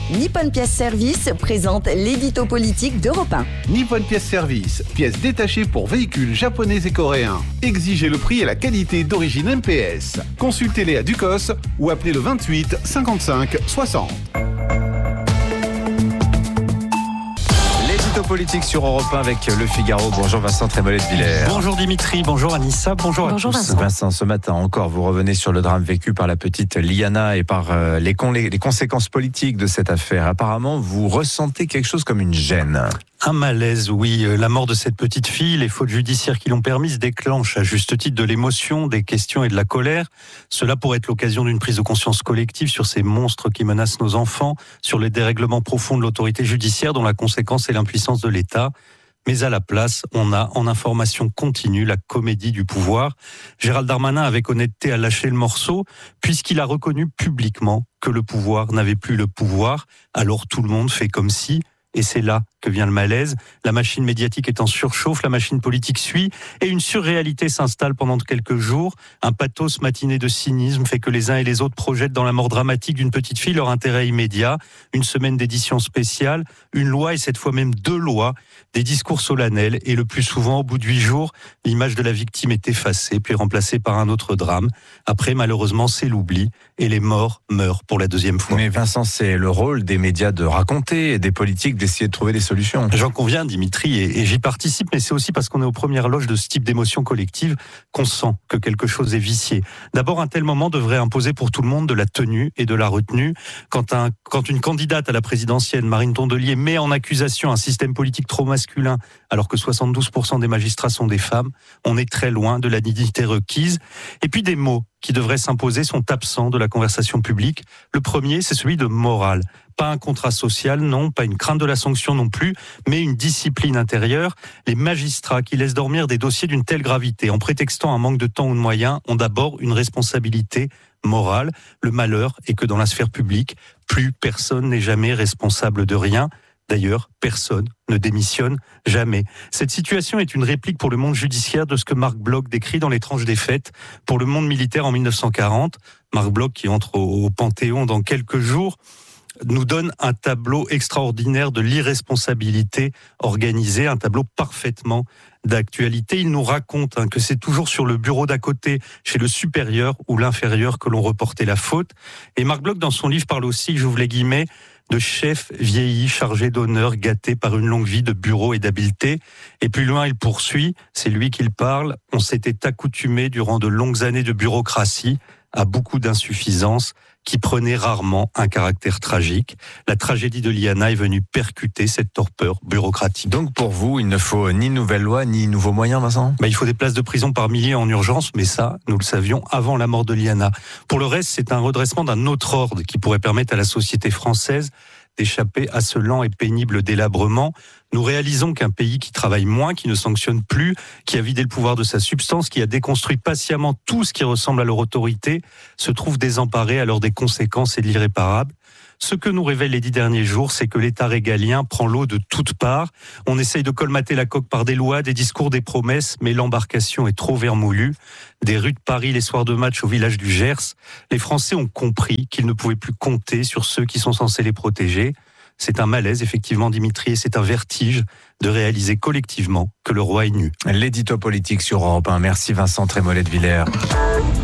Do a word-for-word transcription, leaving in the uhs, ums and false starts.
Nippon Pièce Service présente l'édito politique d'Europe un. Nippon Pièce Service, pièces détachées pour véhicules japonais et coréens. Exigez le prix et la qualité d'origine M P S. Consultez-les à Ducos ou appelez le vingt-huit cinquante-cinq soixante. L'édito politique sur Europe un avec Le Figaro. Bonjour Vincent Trémollet-de-Villers. Bonjour Dimitri, bonjour Anissa, bonjour, bonjour à tous. Vincent. Vincent, ce matin encore, vous revenez sur le drame vécu par la petite Liana et par euh, les, con- les, les conséquences politiques de cette affaire. Apparemment, vous ressentez quelque chose comme une gêne. Un malaise, oui. La mort de cette petite fille, les fautes judiciaires qui l'ont permise déclenchent à juste titre de l'émotion, des questions et de la colère. Cela pourrait être l'occasion d'une prise de conscience collective sur ces monstres qui menacent nos enfants, sur les dérèglements profonds de l'autorité judiciaire dont la conséquence est l'impuissance de l'État. Mais à la place, on a en information continue la comédie du pouvoir. Gérald Darmanin, avec honnêteté, a lâché le morceau, puisqu'il a reconnu publiquement que le pouvoir n'avait plus le pouvoir. Alors tout le monde fait comme si... Et c'est là que vient le malaise. La machine médiatique est en surchauffe, la machine politique suit, et une surréalité s'installe pendant quelques jours. Un pathos matiné de cynisme fait que les uns et les autres projettent dans la mort dramatique d'une petite fille leur intérêt immédiat. Une semaine d'édition spéciale, une loi et cette fois même deux lois, des discours solennels, et le plus souvent, au bout de huit jours, l'image de la victime est effacée, puis remplacée par un autre drame. Après, malheureusement, c'est l'oubli, et les morts meurent pour la deuxième fois. Mais Vincent, c'est le rôle des médias de raconter et des politiques d'essayer de trouver des solutions. J'en conviens, Dimitri, et, et j'y participe, mais c'est aussi parce qu'on est aux premières loges de ce type d'émotion collective qu'on sent que quelque chose est vicié. D'abord, un tel moment devrait imposer pour tout le monde de la tenue et de la retenue. Quand, un, quand une candidate à la présidentielle, Marine Tondelier, met en accusation un système politique trop masculin, alors que soixante-douze pour cent des magistrats sont des femmes, on est très loin de la dignité requise. Et puis des mots qui devraient s'imposer sont absents de la conversation publique. Le premier, c'est celui de morale. Pas un contrat social, non, pas une crainte de la sanction non plus, mais une discipline intérieure. Les magistrats qui laissent dormir des dossiers d'une telle gravité, en prétextant un manque de temps ou de moyens, ont d'abord une responsabilité morale. Le malheur est que dans la sphère publique, plus personne n'est jamais responsable de rien. D'ailleurs, personne ne démissionne jamais. Cette situation est une réplique pour le monde judiciaire de ce que Marc Bloch décrit dans Les Tranches des Fêtes pour le monde militaire en mille neuf cent quarante. Marc Bloch, qui entre au, au Panthéon dans quelques jours, nous donne un tableau extraordinaire de l'irresponsabilité organisée, un tableau parfaitement d'actualité. Il nous raconte hein, que c'est toujours sur le bureau d'à côté, chez le supérieur ou l'inférieur, que l'on reportait la faute. Et Marc Bloch, dans son livre, parle aussi, j'ouvre les guillemets, de chef vieilli, chargé d'honneur, gâté par une longue vie de bureau et d'habileté. Et plus loin, il poursuit, c'est lui qu'il parle, on s'était accoutumé durant de longues années de bureaucratie à beaucoup d'insuffisances qui prenaient rarement un caractère tragique. La tragédie de Liana est venue percuter cette torpeur bureaucratique. Donc pour vous, il ne faut ni nouvelle loi, ni nouveaux moyens, Vincent ? Bah, il faut des places de prison par milliers en urgence, mais ça, nous le savions avant la mort de Liana. Pour le reste, c'est un redressement d'un autre ordre qui pourrait permettre à la société française d'échapper à ce lent et pénible délabrement. Nous réalisons qu'un pays qui travaille moins, qui ne sanctionne plus, qui a vidé le pouvoir de sa substance, qui a déconstruit patiemment tout ce qui ressemble à leur autorité, se trouve désemparé alors des conséquences et de l'irréparable. Ce que nous révèlent les dix derniers jours, c'est que l'État régalien prend l'eau de toutes parts. On essaye de colmater la coque par des lois, des discours, des promesses, mais l'embarcation est trop vermoulue. Des rues de Paris, les soirs de match au village du Gers, les Français ont compris qu'ils ne pouvaient plus compter sur ceux qui sont censés les protéger. C'est un malaise, effectivement, Dimitri, et c'est un vertige de réaliser collectivement que le roi est nu. L'édito politique sur Europe un. Merci Vincent Trémollet-de-Villers.